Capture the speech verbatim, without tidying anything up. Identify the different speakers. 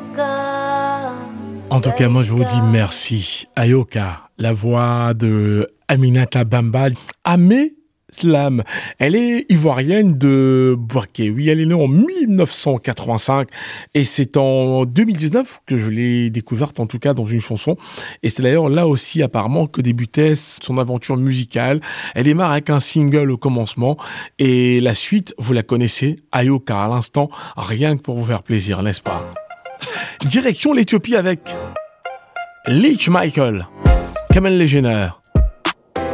Speaker 1: En tout cas, moi je vous dis merci. Ayoka, la voix de Aminata Bamba. Amé Slam, elle est ivoirienne de Bouaké. Oui, elle est née en mille neuf cent quatre-vingt-cinq et c'est en deux mille dix-neuf que je l'ai découverte, en tout cas dans une chanson. Et c'est d'ailleurs là aussi apparemment que débutait son aventure musicale. Elle démarre avec un single au commencement et la suite, vous la connaissez, Ayoka à l'instant, rien que pour vous faire plaisir, n'est-ce pas? Direction l'Éthiopie avec Leech Michael, Kamel Lejener.